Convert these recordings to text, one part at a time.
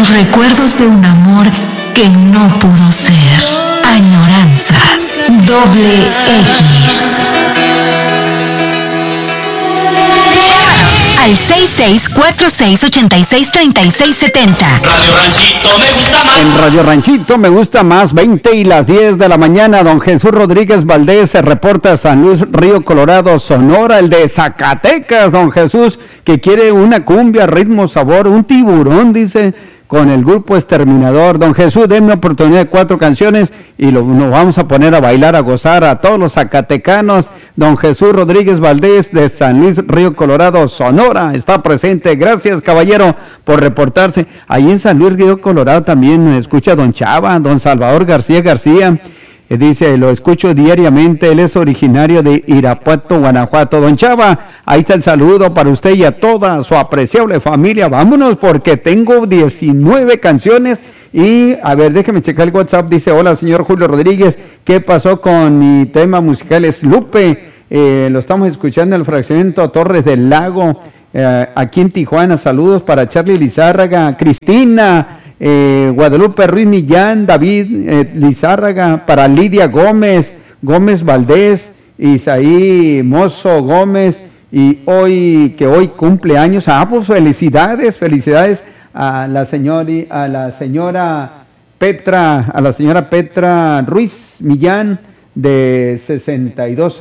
Los recuerdos de un amor que no pudo ser. Añoranzas. Doble X. Al 6646863670. Radio Ranchito me gusta más. En Radio Ranchito me gusta más, 20 y las 10 de la mañana. Don Jesús Rodríguez Valdés se reporta a San Luis, Río Colorado, Sonora, el de Zacatecas. Don Jesús, que quiere una cumbia, ritmo, sabor, un tiburón, dice, con el grupo Exterminador. Don Jesús, denme oportunidad de 4 canciones y nos vamos a poner a bailar, a gozar a todos los zacatecanos. Don Jesús Rodríguez Valdés de San Luis, Río Colorado, Sonora, está presente. Gracias, caballero, por reportarse. Ahí en San Luis, Río Colorado también me escucha don Chava, don Salvador García. Dice, lo escucho diariamente, él es originario de Irapuato, Guanajuato. Don Chava, ahí está el saludo para usted y a toda su apreciable familia. Vámonos porque tengo 19 canciones y, a ver, déjeme checar el WhatsApp. Dice, hola, señor Julio Rodríguez, ¿qué pasó con mi tema musical? Es Lupe, lo estamos escuchando en el fraccionamiento Torres del Lago, aquí en Tijuana. Saludos para Charlie Lizárraga, Cristina, Guadalupe Ruiz Millán, David Lizárraga, para Lidia Gómez Valdés, Isaí Mozo Gómez, y hoy cumple años. Pues felicidades a la señora Petra Ruiz Millán, de 62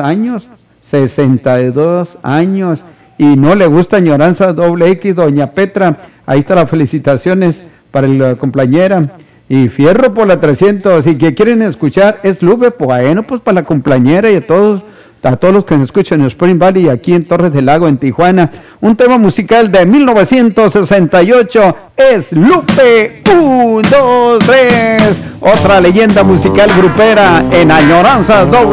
años, y no le gusta Añoranza Doble X, doña Petra. Ahí están las felicitaciones para la cumpleañera. Y fierro por la 300. Y que quieren escuchar es Lupe, bueno, pues para la cumpleañera y a todos los que nos escuchan en Spring Valley, aquí en Torres del Lago, en Tijuana. Un tema musical de 1968 es Lupe. 1, 2, 3. Otra leyenda musical grupera en Añoranza Doble